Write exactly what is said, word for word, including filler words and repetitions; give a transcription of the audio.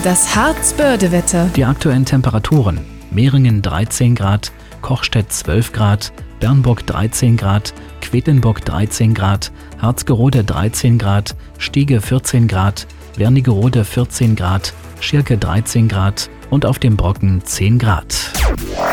Das Harz-Börde-Wetter. Die aktuellen Temperaturen: Mehringen dreizehn Grad, Kochstedt zwölf Grad, Bernburg dreizehn Grad, Quedlinburg dreizehn Grad, Harzgerode dreizehn Grad, Stiege vierzehn Grad, Wernigerode vierzehn Grad, Schirke dreizehn Grad und auf dem Brocken zehn Grad.